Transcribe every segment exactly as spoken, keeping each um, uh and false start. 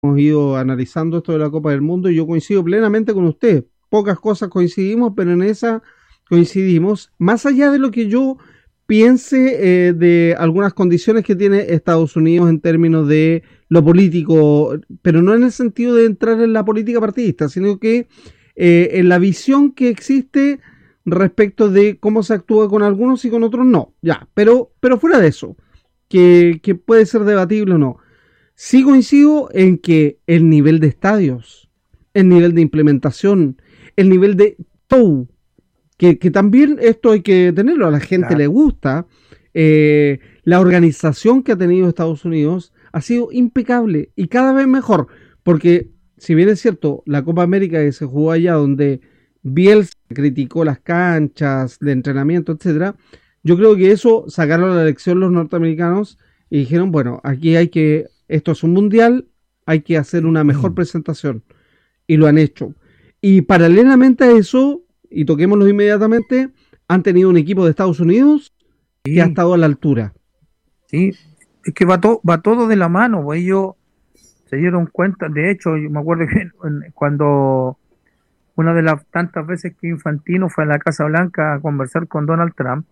hemos ido analizando esto de la Copa del Mundo y yo coincido plenamente con usted. Pocas cosas coincidimos, pero en esa coincidimos. Más allá de lo que yo piense eh, de algunas condiciones que tiene Estados Unidos en términos de lo político, pero no en el sentido de entrar en la política partidista, sino que eh, en la visión que existe respecto de cómo se actúa con algunos y con otros no. Ya, pero, pero fuera de eso, que, que puede ser debatible o no. Sí coincido en que el nivel de estadios, el nivel de implementación, el nivel de show, que, que también esto hay que tenerlo, a la gente Claro. le gusta, eh, la organización que ha tenido Estados Unidos ha sido impecable y cada vez mejor, porque si bien es cierto, la Copa América que se jugó allá donde Bielsa criticó las canchas de entrenamiento, etcétera, yo creo que eso sacaron la lección los norteamericanos y dijeron, bueno, aquí hay que, esto es un mundial, hay que hacer una mejor presentación. Y lo han hecho. Y paralelamente a eso, y toquémoslo inmediatamente, han tenido un equipo de Estados Unidos que ha Sí, estado a la altura. sí, es que va, to- va todo de la mano, pues ellos se dieron cuenta, de hecho, yo me acuerdo que en- cuando una de las tantas veces que Infantino fue a la Casa Blanca a conversar con Donald Trump,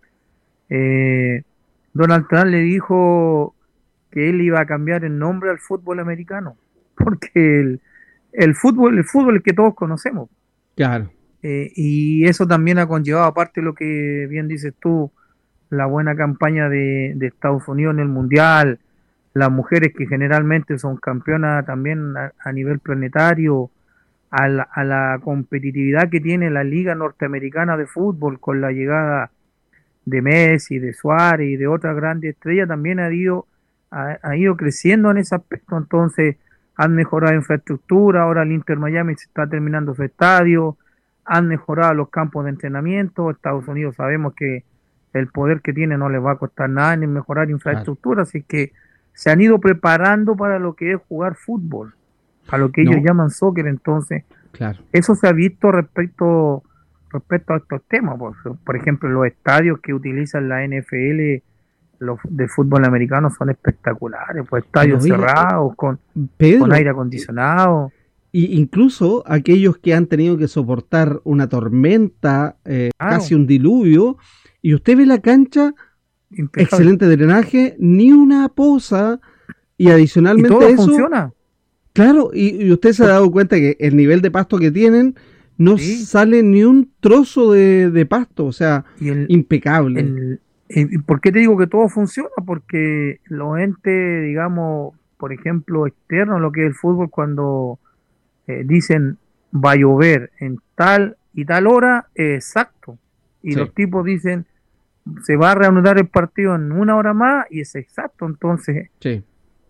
eh, Donald Trump le dijo que él iba a cambiar el nombre al fútbol americano, porque el, el fútbol, el fútbol es que todos conocemos. Claro. Eh, y eso también ha conllevado, aparte de lo que bien dices tú, la buena campaña de, de Estados Unidos en el Mundial, las mujeres que generalmente son campeonas también a, a nivel planetario, a la, a la competitividad que tiene la Liga Norteamericana de Fútbol con la llegada de Messi, de Suárez y de otras grandes estrellas, también ha ido, ha, ha ido creciendo en ese aspecto. Entonces han mejorado la infraestructura, ahora el Inter Miami se está terminando su estadio, han mejorado los campos de entrenamiento. Estados Unidos sabemos que el poder que tiene no les va a costar nada en mejorar Claro. infraestructura, así que se han ido preparando para lo que es jugar fútbol, a lo que ellos No, llaman soccer. Entonces claro. eso se ha visto respecto respecto a estos temas. Por, por ejemplo, los estadios que utilizan la N F L, los de fútbol americano, son espectaculares, pues Pero estadios oiga, eh, cerrados, con, con Pedro, aire acondicionado. y incluso aquellos que han tenido que soportar una tormenta, eh, Claro, casi un diluvio, y usted ve la cancha, impecable. excelente drenaje, ni una poza, y Y adicionalmente a todo eso, funciona. claro, y, y usted se ha Por- dado cuenta que el nivel de pasto que tienen no sí, sale ni un trozo de, de pasto, o sea, y el, impecable. el, el- ¿por qué te digo que todo funciona? Porque los entes, digamos, por ejemplo, externos, lo que es el fútbol, cuando eh, dicen va a llover en tal y tal hora, es exacto. Y Sí, los tipos dicen se va a reanudar el partido en una hora más y es exacto. Entonces sí.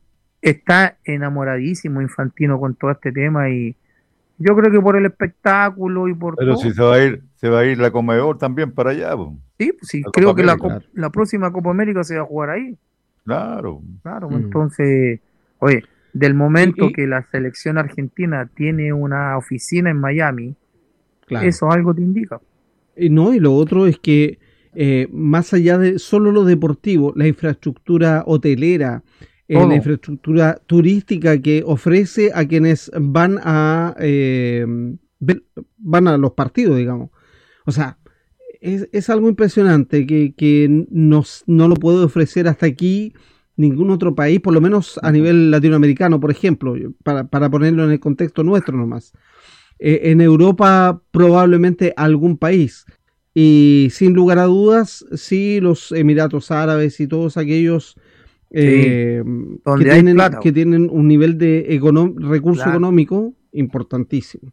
está enamoradísimo Infantino con todo este tema y yo creo que por el espectáculo y por Pero si todo, se va a ir, se va a ir la Conmebol también para allá, po, sí, pues sí, la Copa creo que la, América. cop- Claro. la próxima Copa América se va a jugar ahí. Claro. Claro, pues Mm. entonces, oye, del Y, momento y, que la selección argentina tiene una oficina en Miami, claro. eso algo te indica. Y no, y lo otro es que eh, más allá de solo lo deportivo, la infraestructura hotelera, eh, la Todo. infraestructura turística que ofrece a quienes van a eh, ver- van a los partidos, digamos. O sea, es, es algo impresionante que, que nos, no lo puede ofrecer hasta aquí ningún otro país, por lo menos a nivel latinoamericano, por ejemplo, para, para ponerlo en el contexto nuestro nomás. Eh, en Europa probablemente algún país. Y sin lugar a dudas, sí, los Emiratos Árabes y todos aquellos Sí, eh, que, donde hay tienen, plata, que tienen un nivel de econo recurso claro. económico importantísimo.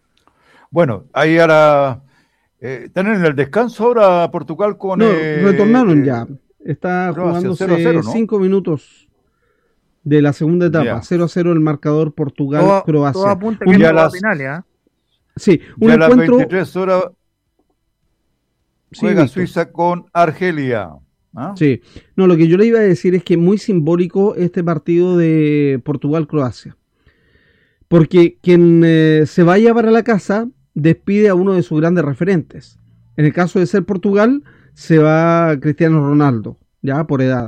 Bueno, ahí ahora eh, están en el descanso ahora Portugal con No, eh, retornaron eh, ya. Está Croacia, cero a cero, jugándose ¿no? cinco minutos de la segunda etapa. Ya. cero a cero el marcador Todo, todo Portugal-Croacia. apunta que Y esto a va a las, penales, ¿ah? Sí, un y a las encuentro. veintitrés horas Sí, juega Víctor. Suiza con Argelia. ¿Ah? Sí, no, lo que yo le iba a decir es que muy simbólico este partido de Portugal-Croacia. Porque quien eh, se vaya para la casa despide a uno de sus grandes referentes. En el caso de ser Portugal, se va Cristiano Ronaldo, ya por edad.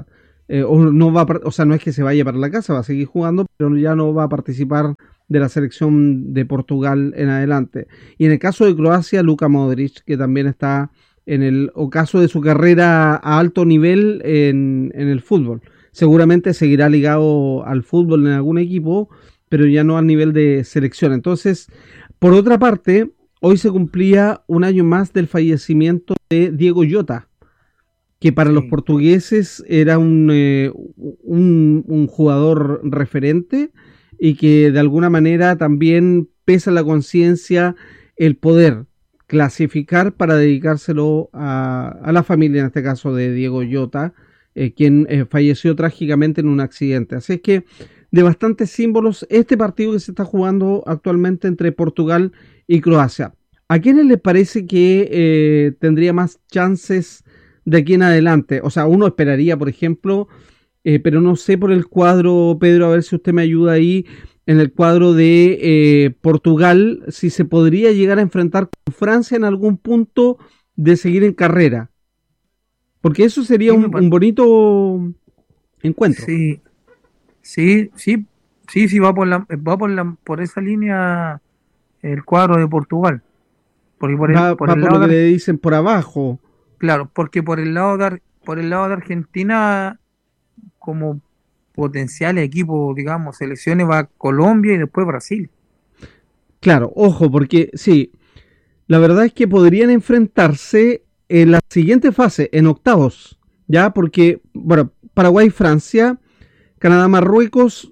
eh, o no va, a, o sea, no es que se vaya para la casa, va a seguir jugando, pero ya no va a participar de la selección de Portugal en adelante. Y en el caso de Croacia, Luka Modric, que también está en el ocaso de su carrera a alto nivel en, en el fútbol. Seguramente seguirá ligado al fútbol en algún equipo, pero ya no al nivel de selección. Entonces, por otra parte, hoy se cumplía un año más del fallecimiento de Diego Jota, que para sí. los portugueses era un, eh, un, un jugador referente y que de alguna manera también pesa la conciencia el poder clasificar para dedicárselo a, a la familia, en este caso de Diego Jota, eh, quien eh, falleció trágicamente en un accidente. Así es que de bastantes símbolos este partido que se está jugando actualmente entre Portugal y Croacia. ¿A quiénes les parece que eh, tendría más chances de aquí en adelante? O sea, uno esperaría, por ejemplo, eh, pero no sé por el cuadro, Pedro, a ver si usted me ayuda ahí, en el cuadro de eh, Portugal, si se podría llegar a enfrentar con Francia en algún punto de seguir en carrera. Porque eso sería un, un bonito encuentro. Sí, sí, sí, sí, sí, va por la, va por la, por esa línea el cuadro de Portugal. Porque por el, va, por va el por lado lo que de, le dicen por abajo. Claro, porque por el lado de, por el lado de Argentina, como potencial equipo, digamos, selecciones, va Colombia y después Brasil. Claro, ojo, porque sí, la verdad es que podrían enfrentarse en la siguiente fase, en octavos, ya, porque, bueno, Paraguay, Francia, Canadá, Marruecos,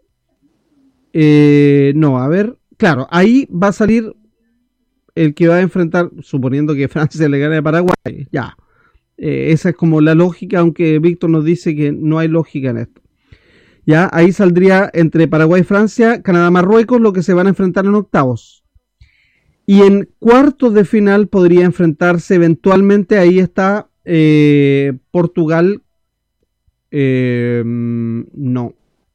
eh, no, a ver, claro, ahí va a salir el que va a enfrentar, suponiendo que Francia le gane a Paraguay, ya, eh, esa es como la lógica, aunque Víctor nos dice que no hay lógica en esto. Ya, ahí saldría entre Paraguay, Francia, Canadá, Marruecos, lo que se van a enfrentar en octavos. Y en cuartos de final podría enfrentarse eventualmente, ahí está eh, Portugal, eh, no,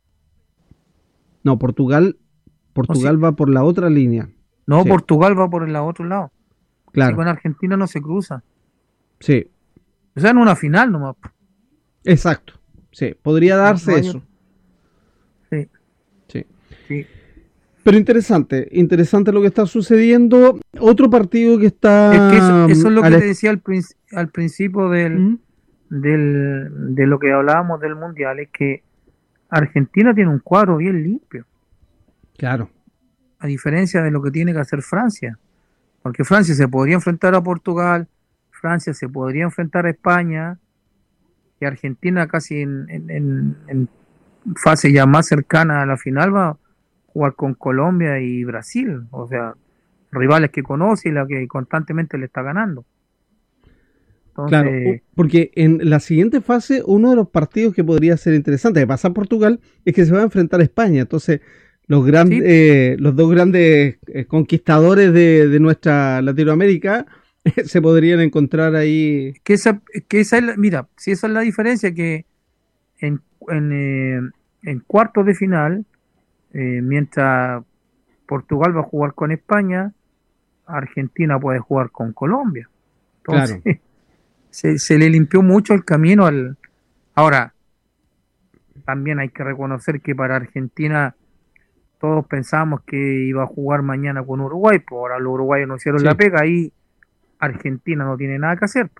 no, Portugal, Portugal no, sí. va por la otra línea. No, sí. Portugal va por el otro lado. Claro. Si con Argentina no se cruza. Sí. O sea, en una final nomás. Exacto, sí, podría darse no, no eso. Sí. Sí. Sí. Pero interesante, interesante lo que está sucediendo. Otro partido que está... Es que eso, eso es lo que te decía al, princi al principio del, ¿Mm? del, de lo que hablábamos del Mundial, es que Argentina tiene un cuadro bien limpio. Claro. A diferencia de lo que tiene que hacer Francia. Porque Francia se podría enfrentar a Portugal, Francia se podría enfrentar a España, y Argentina casi en, en, en, en fase ya más cercana a la final va a jugar con Colombia y Brasil, o sea, rivales que conoce y la que constantemente le está ganando. Entonces, claro, porque en la siguiente fase uno de los partidos que podría ser interesante de pasar Portugal es que se va a enfrentar a España. Entonces los grandes, ¿sí? eh, los dos grandes eh, conquistadores de, de nuestra Latinoamérica se podrían encontrar ahí. Que esa, que esa es la, mira, si esa es la diferencia, que en, en, eh, en cuartos de final, eh, mientras Portugal va a jugar con España, Argentina puede jugar con Colombia. Entonces, claro. se, se le limpió mucho el camino al... Ahora, también hay que reconocer que para Argentina todos pensábamos que iba a jugar mañana con Uruguay, pues ahora los uruguayos no hicieron sí. la pega, ahí Argentina no tiene nada que hacer.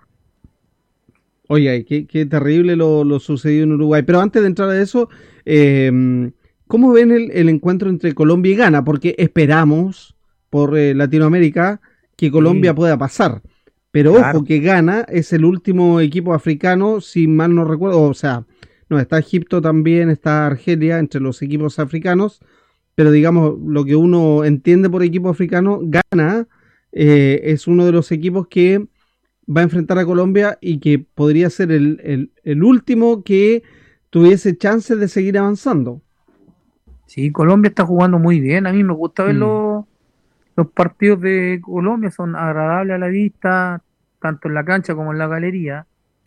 Oye, qué, qué terrible lo, lo sucedido en Uruguay. Pero antes de entrar a eso, eh, ¿cómo ven el, el encuentro entre Colombia y Ghana? Porque esperamos por eh, Latinoamérica que Colombia sí. pueda pasar. Pero claro. ojo que Ghana es el último equipo africano, si mal no recuerdo, o sea, no, está Egipto también, está Argelia entre los equipos africanos, pero digamos, lo que uno entiende por equipo africano, Ghana eh, es uno de los equipos que va a enfrentar a Colombia y que podría ser el, el, el último que tuviese chances de seguir avanzando. Sí, Colombia está jugando muy bien, a mí me gusta ver mm. los, los partidos de Colombia, son agradables a la vista, tanto en la cancha como en la galería,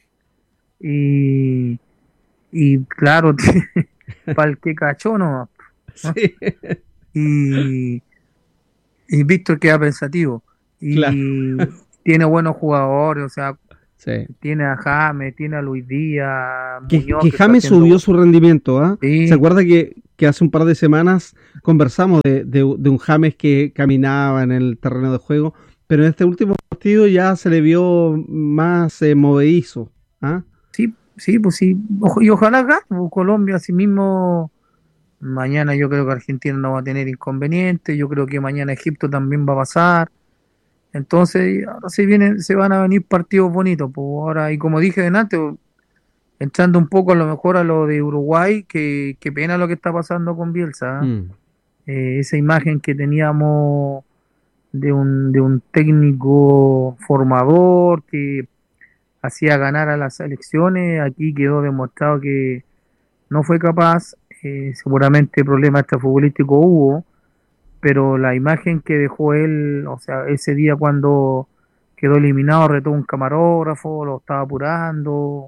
y, y claro, para el que cachó nomás. ¿no? Sí. Y, y Víctor queda pensativo y claro. tiene buenos jugadores, o sea, Sí. Tiene a James, tiene a Luis Díaz, Que, Muñoz, que que está James haciendo- subió su rendimiento, ¿ah? Sí. ¿Se acuerda que, que hace un par de semanas conversamos de, de- de un James que caminaba en el terreno de juego, pero en este último partido ya se le vio más eh, movedizo, ¿ah? Sí, sí, pues sí. Ojo- y ojalá gane, pues, Colombia, así mismo. Mañana yo creo que Argentina no va a tener inconveniente. Yo creo que mañana Egipto también va a pasar. Entonces, ahora se vienen, se van a venir partidos bonitos. Pues ahora, y como dije delante, pues, entrando un poco a lo mejor a lo de Uruguay, que, que pena lo que está pasando con Bielsa. ¿eh? Mm. Eh, esa imagen que teníamos de un, de un técnico formador que hacía ganar a las elecciones, aquí quedó demostrado que no fue capaz. Eh, seguramente problemas extrafutbolísticos hubo, pero la imagen que dejó él, o sea, ese día cuando quedó eliminado, retó un camarógrafo, lo estaba apurando.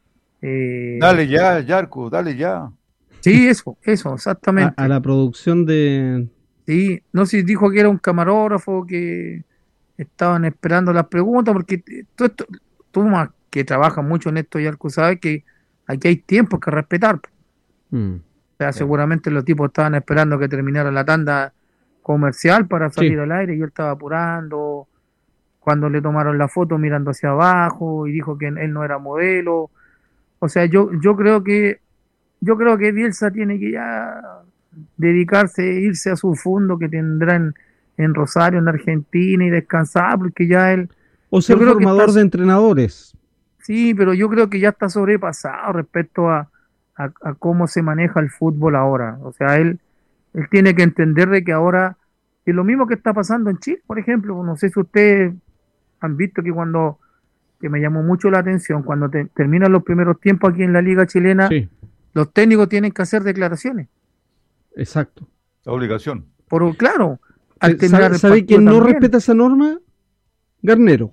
eh, Dale ya, Yarko, dale ya. sí, eso, eso, A, exactamente. a la producción de... Sí, no sé si dijo que era un camarógrafo, que estaban esperando las preguntas, porque t- tú, esto- tú más que trabajas mucho en esto, ya sabes que aquí hay tiempos que respetar. Mm. O sea, Sí. seguramente los tipos estaban esperando que terminara la tanda comercial para salir Sí. al aire y él estaba apurando. Cuando le tomaron la foto mirando hacia abajo y dijo que él no era modelo. O sea, yo, yo creo que yo creo que Bielsa tiene que ya dedicarse, irse a su fondo que tendrá en, en Rosario, en Argentina, y descansar, porque ya él, O ser yo creo que formador está, de entrenadores. sí, pero yo creo que ya está sobrepasado respecto a, a, a cómo se maneja el fútbol ahora. O sea, él, él tiene que entender de que ahora es lo mismo que está pasando en Chile, por ejemplo. No sé si ustedes han visto que cuando, que me llamó mucho la atención, cuando te- terminan los primeros tiempos aquí en la liga chilena, Sí, los técnicos tienen que hacer declaraciones. exacto. La obligación. Por claro, al ¿Sabe, terminar el sabe partido quién no también, respeta esa norma? Garnero.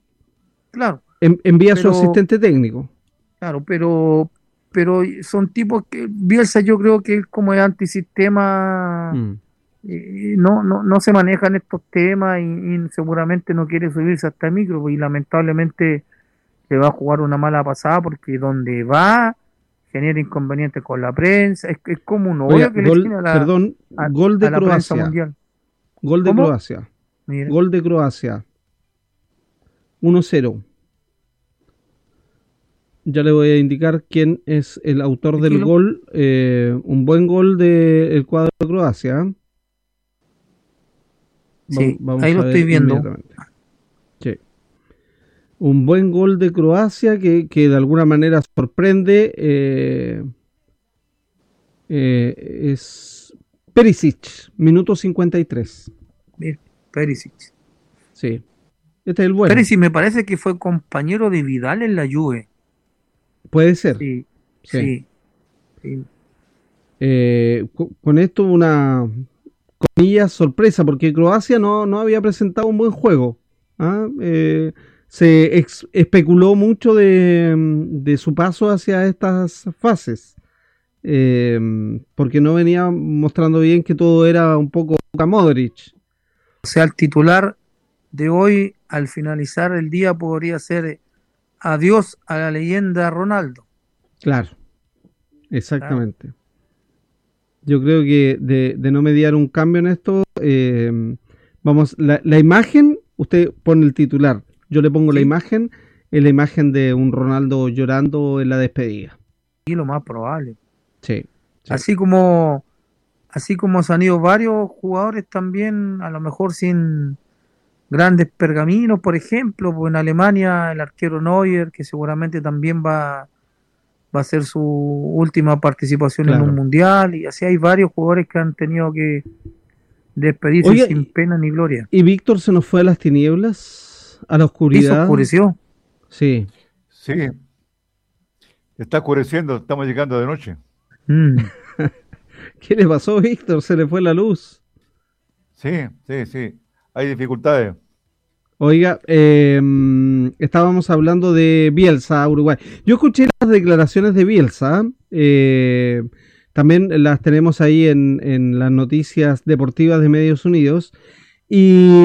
claro, En- envía a su pero asistente técnico. claro, pero pero son tipos que Bielsa yo creo que es como el antisistema, Mm. eh, no no no se manejan estos temas y, y seguramente no quiere subirse hasta el micro y lamentablemente se va a jugar una mala pasada porque donde va genera inconvenientes con la prensa, es, es como un Oiga, odio que le gol, tiene a la, perdón, a, gol de a la prensa Croacia. mundial. Gol de ¿Cómo? Croacia. Mira, Gol de Croacia. uno cero. Ya le voy a indicar quién es el autor del tranquilo. gol. Eh, un buen gol del cuadro de Croacia. ¿eh? Sí, Vamos ahí a lo ver estoy viendo. inmediatamente. Sí. Un buen gol de Croacia que, que de alguna manera sorprende. Eh, eh, es Perisic, minuto cincuenta y tres. Mira, Perisic. Sí. Este es el bueno. Perisic me parece que fue compañero de Vidal en la Juve. Puede ser. Sí, Sí. sí. sí. Eh, co- con esto una comillas sorpresa porque Croacia no, no había presentado un buen juego. ¿ah? Eh, se ex- especuló mucho de, de su paso hacia estas fases eh, porque no venía mostrando bien que todo era un poco Luka Modric. O sea, el titular de hoy, al finalizar el día, podría ser adiós a la leyenda Ronaldo. Claro, exactamente. Yo creo que de, de no mediar un cambio en esto, eh, vamos, la, la imagen, usted pone el titular, yo le pongo la Sí. imagen, es la imagen de un Ronaldo llorando en la despedida. Y lo más probable. Sí, sí. Así como, así como se han ido varios jugadores también, a lo mejor sin grandes pergaminos, por ejemplo, pues en Alemania el arquero Neuer, que seguramente también va, va a ser su última participación Claro. en un mundial, y así hay varios jugadores que han tenido que despedirse Oiga, sin pena ni gloria. ¿Y Víctor se nos fue a las tinieblas? ¿A la Y se oscuridad? oscureció. Sí. Sí. Está oscureciendo, estamos llegando de noche. Mm. ¿Qué le pasó, Víctor? Se le fue la luz. Sí, sí, sí. Hay dificultades. Oiga, eh, estábamos hablando de Bielsa, Uruguay. Yo escuché las declaraciones de Bielsa, eh, también las tenemos ahí en, en las noticias deportivas de Medios Unidos, y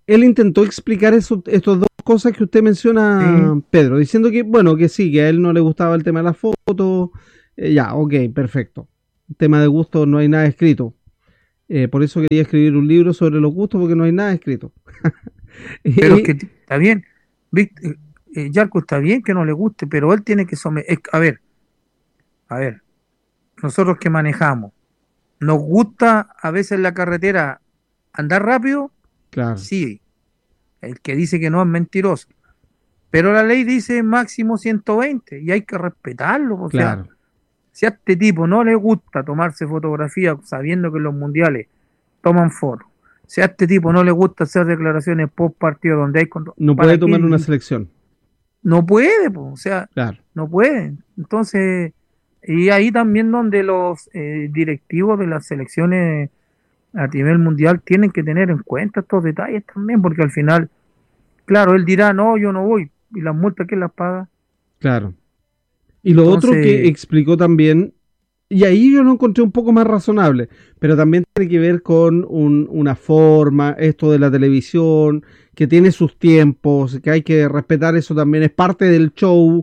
él intentó explicar eso, estas dos cosas que usted menciona, sí. Pedro, diciendo que, bueno, que sí, que a él no le gustaba el tema de las fotos, eh, ya, ok, perfecto. Tema de gusto no hay nada escrito. Eh, por eso quería escribir un libro sobre los gustos, porque no hay nada escrito. Pero es que está bien, Víctor, eh, Yarko, está bien que no le guste, pero él tiene que someter. A ver, a ver, nosotros que manejamos, ¿nos gusta a veces en la carretera andar rápido? Claro. Sí. El que dice que no es mentiroso. Pero la ley dice máximo ciento veinte y hay que respetarlo. O claro. sea, si a este tipo no le gusta tomarse fotografías sabiendo que en los mundiales toman fotos, si a este tipo no le gusta hacer declaraciones post partido donde hay... No puede tomar una selección. No puede, pues, o sea, claro. no puede. Entonces, y ahí también donde los eh, directivos de las selecciones a nivel mundial tienen que tener en cuenta estos detalles también, porque al final, claro, él dirá, no, yo no voy, y las multas, ¿quién las paga? Claro. Y lo Entonces, otro que explicó también, y ahí yo lo encontré un poco más razonable, pero también tiene que ver con un, una forma, esto de la televisión, que tiene sus tiempos, que hay que respetar eso también, es parte del show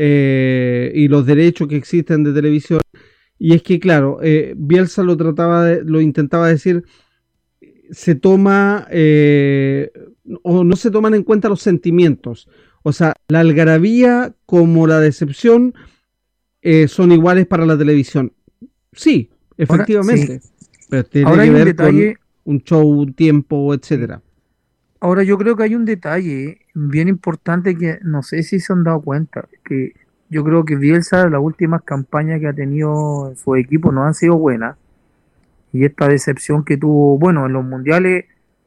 eh, y los derechos que existen de televisión. Y es que, claro, eh, Bielsa lo trataba, de, lo intentaba decir, se toma, eh, o no se toman en cuenta los sentimientos. O sea, la algarabía como la decepción eh, son iguales para la televisión. Sí, efectivamente. Ahora, sí. Pero tiene ahora que hay ver un detalle, con un show, un tiempo, etcétera. Ahora yo creo que hay un detalle bien importante que no sé si se han dado cuenta, que yo creo que Bielsa, las últimas campañas que ha tenido en su equipo no han sido buenas. Y esta decepción que tuvo, bueno, en los mundiales,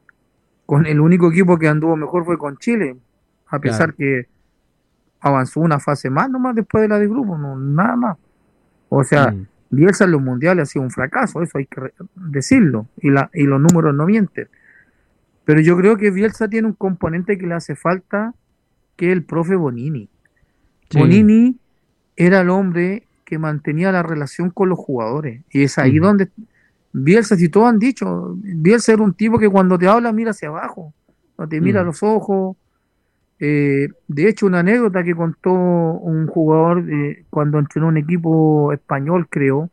con el único equipo que anduvo mejor fue con Chile, a pesar claro. que avanzó una fase más nomás después de la de grupo, no, nada más. O sea, mm. Bielsa en los mundiales ha sido un fracaso, eso hay que decirlo, y, la, y los números no mienten. Pero yo creo que Bielsa tiene un componente que le hace falta, que es el profe Bonini. Sí. Bonini era el hombre que mantenía la relación con los jugadores. Y es ahí uh-huh. donde Bielsa, si todos han dicho, Bielsa era un tipo que cuando te habla mira hacia abajo, no te mira uh-huh. a los ojos. Eh, de hecho, una anécdota que contó un jugador eh, cuando entrenó un equipo español, creo,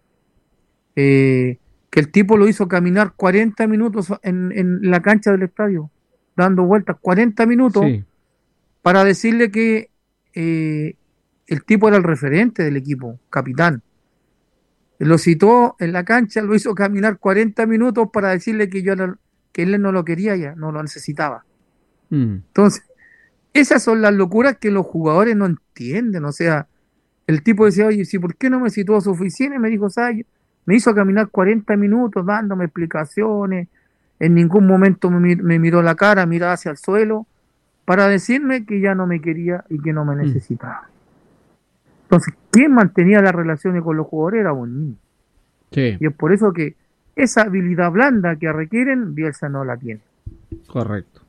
eh, que el tipo lo hizo caminar cuarenta minutos en, en la cancha del estadio, dando vueltas, cuarenta minutos, sí. para decirle que eh, el tipo era el referente del equipo, capitán. Lo citó en la cancha, lo hizo caminar cuarenta minutos para decirle que yo no, que él no lo quería ya, no lo necesitaba. Mm. Entonces, esas son las locuras que los jugadores no entienden. O sea, el tipo decía, oye, ¿sí, ¿por qué no me citó a su oficina? Y me dijo, ¿sabes? Me hizo caminar cuarenta minutos dándome explicaciones, en ningún momento me, me miró la cara, miraba hacia el suelo, para decirme que ya no me quería y que no me necesitaba. Mm. Entonces, ¿quién mantenía las relaciones con los jugadores? Era Bonini. Sí. Y es por eso que esa habilidad blanda que requieren, Bielsa no la tiene. Correcto.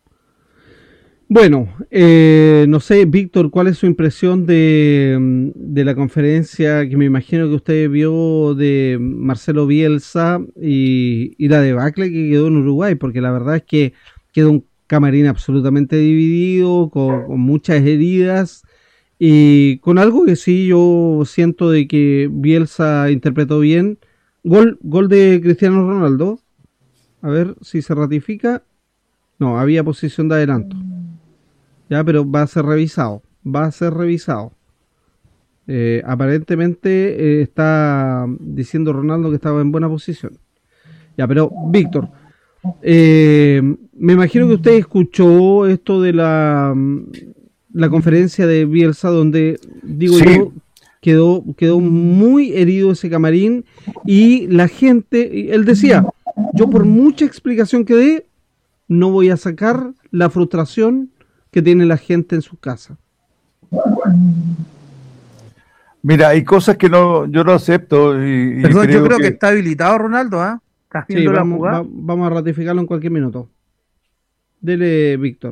Bueno, eh, no sé, Víctor, ¿cuál es su impresión de, de la conferencia que me imagino que usted vio de Marcelo Bielsa y, y la debacle que quedó en Uruguay? Porque la verdad es que quedó un camarín absolutamente dividido, con, con muchas heridas y con algo que sí yo siento de que Bielsa interpretó bien. Gol, gol de Cristiano Ronaldo. A ver si se ratifica. No, había posición de adelanto. Ya, pero va a ser revisado. Va a ser revisado. Eh, aparentemente eh, está diciendo Ronaldo que estaba en buena posición. Ya, pero Víctor, eh, me imagino que usted escuchó esto de la, la conferencia de Bielsa donde, digo sí. yo, quedó, quedó muy herido ese camarín y la gente, él decía, yo por mucha explicación que dé, no voy a sacar la frustración que tiene la gente en su casa. Mira, hay cosas que no, yo no acepto. Y, y Perdón, creo yo creo que... que está habilitado Ronaldo, ¿ah? ¿eh? ¿Estás viendo sí, la vamos, jugada? Va, vamos a ratificarlo en cualquier minuto. Dele, Víctor.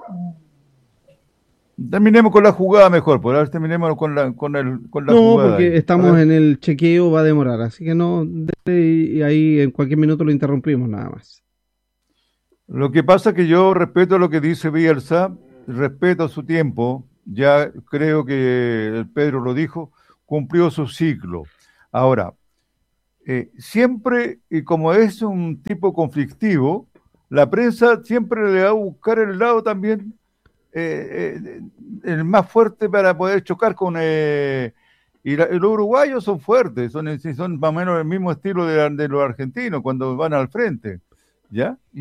Terminemos con la jugada mejor, por ahora terminemos con la, con el, con la no, jugada. No, porque ahí. estamos en el chequeo, va a demorar, así que no, dele y ahí en cualquier minuto lo interrumpimos nada más. Lo que pasa es que yo respeto lo que dice Bielsa, respeto su tiempo, ya creo que el Pedro lo dijo, cumplió su ciclo. Ahora, eh, siempre, y como es un tipo conflictivo, la prensa siempre le va a buscar el lado también eh, eh, el más fuerte para poder chocar con... Eh, y, la, y los uruguayos son fuertes, son, son más o menos el mismo estilo de, de los argentinos cuando van al frente, ¿ya?